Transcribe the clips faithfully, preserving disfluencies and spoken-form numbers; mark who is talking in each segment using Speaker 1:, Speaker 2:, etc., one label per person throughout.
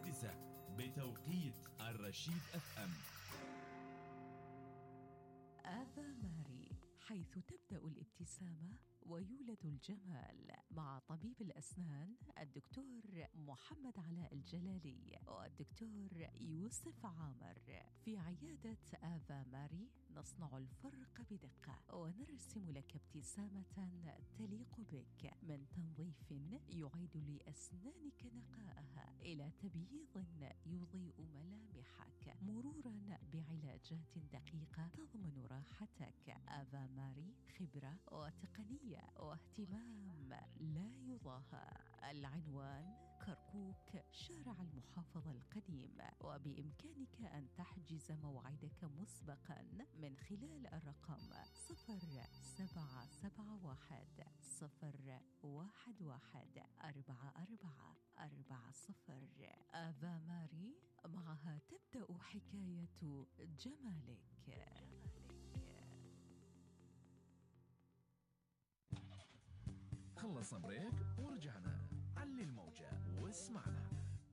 Speaker 1: السادسة بتوقيت الرشيد اف ام.
Speaker 2: آفا ماري، حيث تبدأ الابتسامة ويولد الجمال، مع طبيب الأسنان الدكتور محمد علاء الجلالي والدكتور يوسف عامر. في عيادة آفا ماري نصنع الفرق بدقة ونرسم لك ابتسامة تليق بك، من تنظيف يعيد لأسنانك نقاءها إلى تبييض يضيء ملامحك، مرورا بعلاجات دقيقة تضمن راحتك. آفا ماري خبرة وتقنية واهتمام لا يضاهى. العنوان كركوك، شارع المحافظة القديم، وبإمكانك أن تحجز موعدك مسبقا من خلال الرقم صفر سبعة سبعة واحد صفر واحد واحد أربعة أربعة أربعة صفر. آفا ماري، معها تبدأ حكاية جمالك.
Speaker 3: خلص بريك ورجعنا. علي الموجة واسمعنا.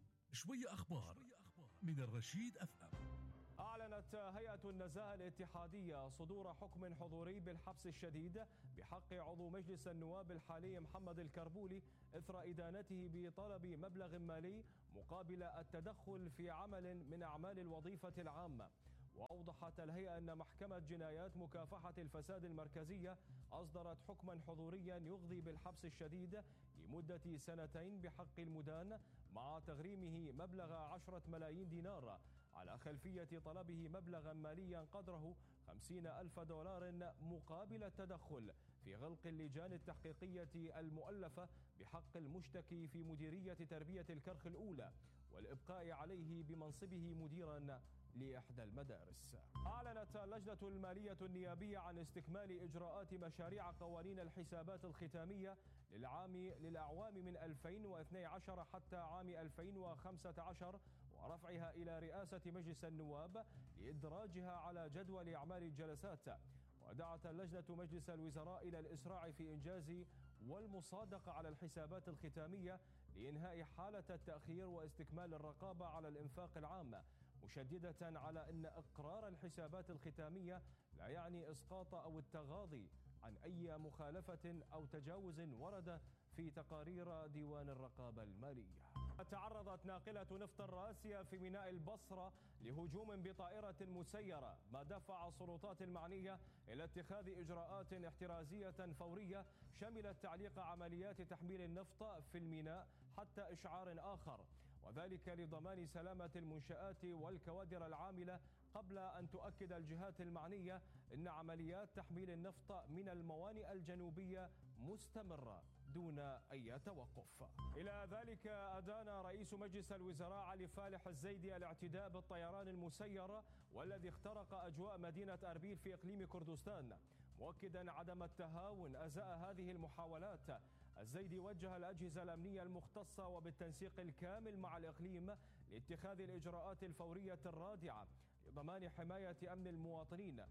Speaker 4: شوية أخبار من الرشيد أف أم.
Speaker 5: أعلنت هيئة النزاهة الاتحادية صدور حكم حضوري بالحبس الشديد بحق عضو مجلس النواب الحالي محمد الكربولي إثر إدانته بطلب مبلغ مالي مقابل التدخل في عمل من أعمال الوظيفة العامة. وأوضحت الهيئة أن محكمة جنايات مكافحة الفساد المركزية أصدرت حكما حضوريا يقضي بالحبس الشديد لمدة سنتين بحق المدان، مع تغريمه مبلغ عشرة ملايين دينار على خلفية طلبه مبلغا ماليا قدره خمسين ألف دولار مقابل التدخل في غلق اللجان التحقيقية المؤلفة بحق المشتكي في مديرية تربية الكرخ الأولى، والإبقاء عليه بمنصبه مديرا لإحدى المدارس. أعلنت اللجنة المالية النيابية عن استكمال إجراءات مشاريع قوانين الحسابات الختامية للعام للأعوام من ألفين واثني عشر حتى عام ألفين وخمسة عشر، ورفعها إلى رئاسة مجلس النواب لإدراجها على جدول أعمال الجلسات. ودعت اللجنة مجلس الوزراء إلى الإسراع في إنجاز والمصادقة على الحسابات الختامية لإنهاء حالة التأخير واستكمال الرقابة على الإنفاق العام، مشددة على أن إقرار الحسابات الختامية لا يعني إسقاط أو التغاضي عن أي مخالفة أو تجاوز ورد في تقارير ديوان الرقابة المالية. تعرضت ناقلة نفط الراسية في ميناء البصرة لهجوم بطائرة مسيرة، ما دفع السلطات المعنية إلى اتخاذ إجراءات احترازية فورية شملت تعليق عمليات تحميل النفط في الميناء حتى إشعار آخر، وذلك لضمان سلامة المنشآت والكوادر العاملة، قبل أن تؤكد الجهات المعنية أن عمليات تحميل النفط من الموانئ الجنوبية مستمرة دون أي توقف. إلى ذلك أدان رئيس مجلس الوزراء علي فالح الزيدي الاعتداء بالطيران المسير والذي اخترق أجواء مدينة أربيل في إقليم كردستان، مؤكدا عدم التهاون أزاء هذه المحاولات. الزيدي وجه الأجهزة الأمنية المختصة وبالتنسيق الكامل مع الإقليم لاتخاذ الإجراءات الفورية الرادعة لضمان حماية أمن المواطنين.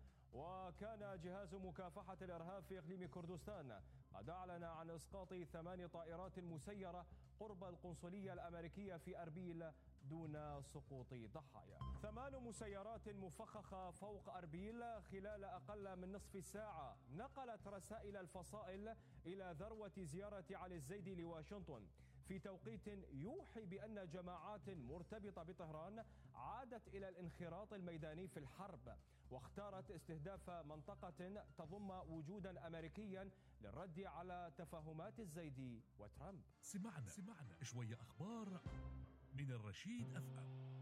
Speaker 5: وكان جهاز مكافحة الإرهاب في إقليم كردستان قد أعلن عن إسقاط ثمان طائرات مسيرة قرب القنصلية الأمريكية في أربيل دون سقوط ضحايا. ثمان مسيرات مفخخة فوق أربيل خلال أقل من نصف ساعة نقلت رسائل الفصائل إلى ذروة زيارة علي الزيدي لواشنطن في توقيت يوحي بأن جماعات مرتبطة بطهران عادت إلى الانخراط الميداني في الحرب، واختارت استهداف منطقة تضم وجودا أمريكيا للرد على تفاهمات الزيدي وترامب.
Speaker 4: سمعنا سمعنا شوية أخبار من الرشيد أف أم.